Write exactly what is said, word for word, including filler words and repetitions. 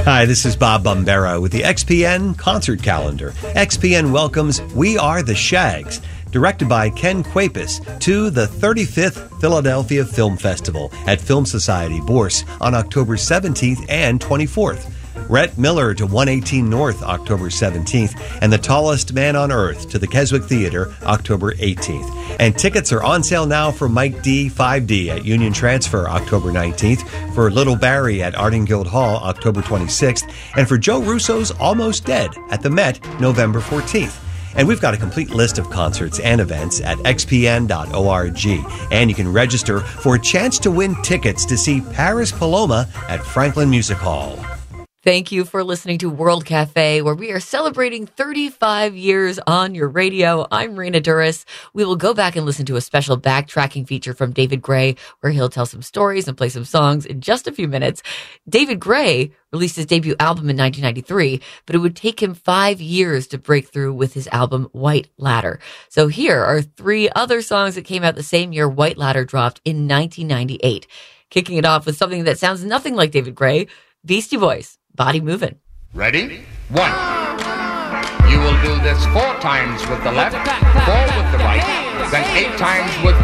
Hi, this is Bob Bombera with the X P N concert calendar. X P N welcomes We Are the Shags, directed by Ken Kwapis, to the thirty-fifth Philadelphia Film Festival at Film Society Bourse on October seventeenth and twenty-fourth. Rhett Miller to one eighteen North, October seventeenth, and The Tallest Man on Earth to the Keswick Theater, October eighteenth. And tickets are on sale now for Mike D five D at Union Transfer, October nineteenth, for Little Barry at Arden Guild Hall, October twenty-sixth, and for Joe Russo's Almost Dead at the Met, November fourteenth. And we've got a complete list of concerts and events at x p n dot org. And you can register for a chance to win tickets to see Paris Paloma at Franklin Music Hall. Thank you for listening to World Cafe, where we are celebrating thirty-five years on your radio. I'm Rena Duras. We will go back and listen to a special backtracking feature from David Gray, where he'll tell some stories and play some songs in just a few minutes. David Gray released his debut album in nineteen ninety-three, but it would take him five years to break through with his album White Ladder. So here are three other songs that came out the same year White Ladder dropped in nineteen ninety-eight. Kicking it off with something that sounds nothing like David Gray, Beastie Boys. Body Movin'. Ready? One. You will do this four times with the left, four with the right, then eight times with